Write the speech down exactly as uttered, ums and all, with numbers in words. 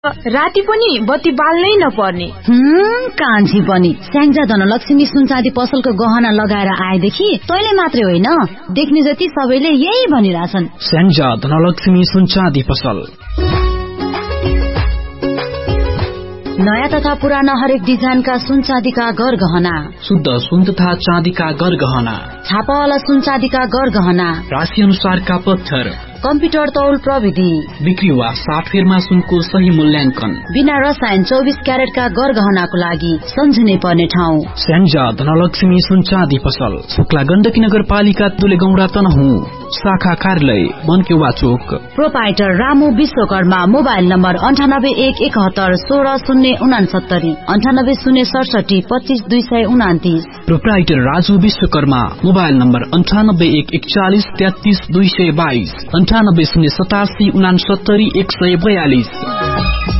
राति पनि बत्ती बाल्नै नपर्ने। हम्म कान्छी पनि स्याङ्जा धनलक्ष्मी सुनचाँदी पसलको गहना लगाएर आएदेखि तैले मात्रै होइन देख्ने जति सबैले यही भनिरहेछन्। स्याङ्जा धनलक्ष्मी सुनचाँदी पसल। नयाँ तथा पुराना हरेक डिजाइनका सुनचाँदीका गरगहना, शुद्ध सुन तथा चाँदीका गरगहना, छापावाला सुनचाँदीका गरगहना, राशि अनुसारका पत्थर, कम्प्युटर तौल प्रविधि, बिक्री वा साटफेरमा सुनको सही मूल्याङ्कन, बिना रसायन चौबिस क्यारेटका गरगहनाको लागि सम्झिनै पर्ने ठाउँ स्याङ्जा धनलक्ष्मी सुनचाँदी पसल। शुक्ला गण्डकी नगरपालिका तुलेगौडा तनहुँ, शाखा कार्यालय मनकेवा चोक। Proprietor Ramu Vishwakarma. Mobile number अन्ठानब्बे एक एकहत्तर सोह्र शून्य उनासत्तरी अन्ठानब्बे शून्य सडसठी पच्चिस दुई सय उनातिस। Proprietor Raju Vishwakarma. Mobile number अन्ठानब्बे एक एकचालिस तेत्तिस दुई सय बाइस अन्ठानब्बे शून्य सतासी उनासत्तरी एक सय बयालिस।